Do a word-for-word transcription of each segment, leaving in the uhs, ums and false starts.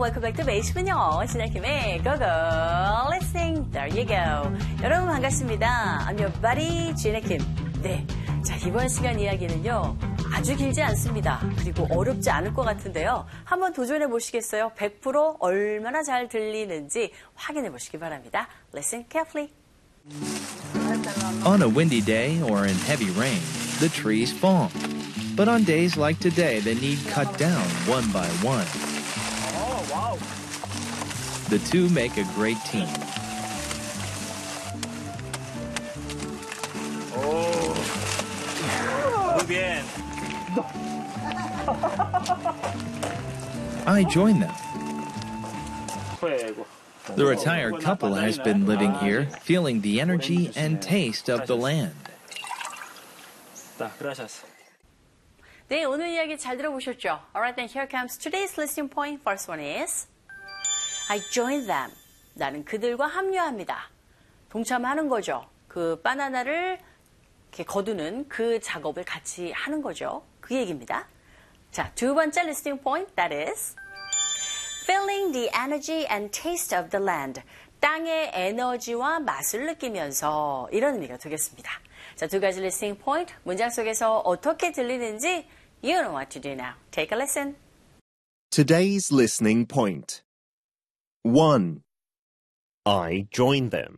welcome back to 베이시군요. 진아킴의 Go Go Listening. There you go. 여러분 반갑습니다. I'm your buddy 진아킴. 네, 자 이번 시간 이야기는요. 아주 길지 않습니다. 그리고 어렵지 않을 것 같은데요. 한번 도전해 보시겠어요? 백 퍼센트 얼마나 잘 들리는지 확인해 보시기 바랍니다. Listen carefully. On a windy day or in heavy rain, the trees fall. But on days like today, they need cut down one by one. Oh, wow. The two make a great team. Oh. Muy bien. I join them. Juego. The retired couple has been living here, feeling the energy and taste of the land. Da, gracias. 네, 오늘 이야기 잘 들어보셨죠? Alright, then here comes today's listening point. First one is I join them. 나는 그들과 합류합니다. 동참하는 거죠. 그 바나나를 이렇게 거두는 그 작업을 같이 하는 거죠. 그 얘기입니다. 자, 두 번째 listening point. That is feeling the energy and taste of the land. 땅의 에너지와 맛을 느끼면서 이런 의미가 되겠습니다. 자, 두 가지 listening point. 문장 속에서 어떻게 들리는지 you know what to do now. Take a listen. Today's listening point. one. I join them.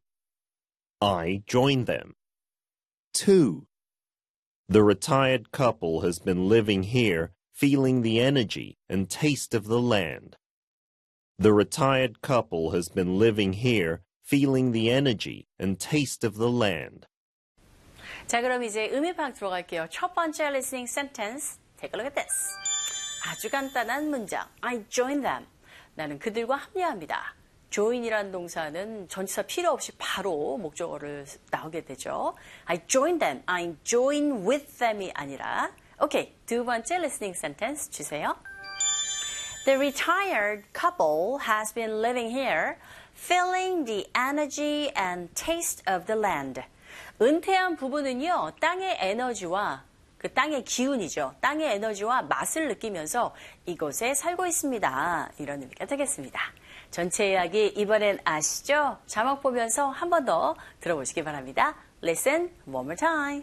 I join them. two. The retired couple has been living here, feeling the energy and taste of the land. The retired couple has been living here, feeling the energy and taste of the land. 자, 그럼 이제 의미 파악 들어갈게요. 첫 번째 listening sentence. Take a look at this. 아주 간단한 문장. I join them. 나는 그들과 합류합니다. join이라는 동사는 전치사 필요 없이 바로 목적어를 나오게 되죠. I join them. I join with them이 아니라. 오케이, 두 번째 listening sentence 주세요. The retired couple has been living here, feeling the energy and taste of the land. 은퇴한 부부는요, 땅의 에너지와 그 땅의 기운이죠. 땅의 에너지와 맛을 느끼면서 이곳에 살고 있습니다. 이런 의미가 되겠습니다. 전체 이야기 이번엔 아시죠? 자막 보면서 한 번 더 들어보시기 바랍니다. Listen one more time.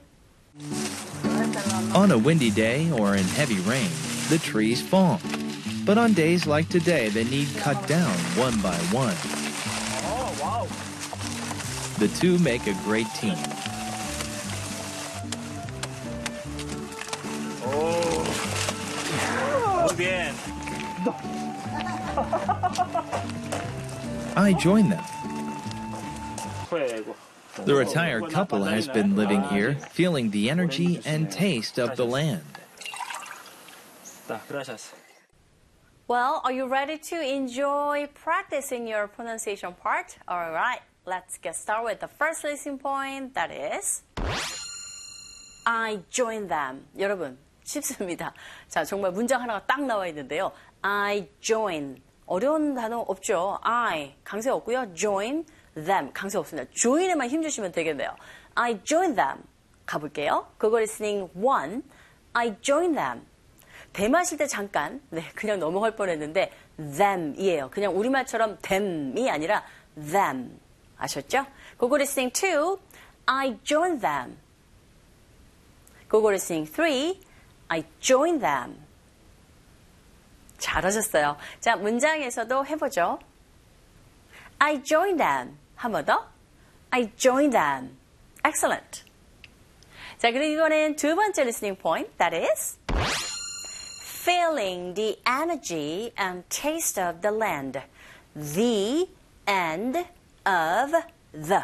On a windy day or in heavy rain, the trees fall. But on days like today, they need cut down one by one. Oh, wow. The two make a great team. Oh. Muy bien. I join them. Juego. The retired couple has been living here, feeling the energy and taste of the land. Da, gracias. Well, are you ready to enjoy practicing your pronunciation part? All right, let's get started with the first listening point. That is I join them. 여러분, 쉽습니다. 자, 정말 문장 하나가 딱 나와 있는데요. I join. 어려운 단어 없죠? I, 강세 없고요. join them, 강세 없습니다. join에만 힘주시면 되겠네요. I join them. 가볼게요. 그거 listening one. I join them. 대 마실 때 잠깐, 네, 그냥 넘어갈 뻔했는데 them이에요. 그냥 우리말처럼 them이 아니라 them. 아셨죠? 그거 listening two. I join them. 그거 listening three. I join them. 잘하셨어요. 자, 문장에서도 해보죠. I join them. 한 번 더. I join them. Excellent. 자, 그리고 이거는 두 번째 listening point. That is feeling the energy and taste of the land. The and of the.